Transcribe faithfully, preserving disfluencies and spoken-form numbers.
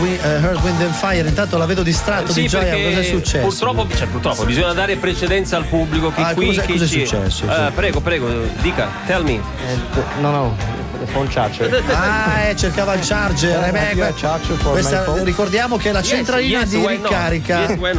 Earth, Wind and Fire, intanto la vedo distratto sì, di gioia. Cosa è successo? Purtroppo, cioè, purtroppo bisogna dare precedenza al pubblico che ah, qui cosa, che cosa è ci... successo? Uh, sì. Prego, prego, dica, tell me. Eh, no, no, the phone charger. Ah, eh, cercava il charger. Eh, beh, questa, ricordiamo che è la centralina yes, yes, di why ricarica. Yes,